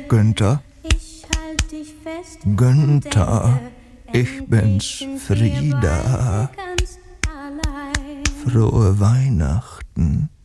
Günther, Ich halt dich fest. Günther, ich bin's, Frieda. Ganz allein. Frohe Weihnachten.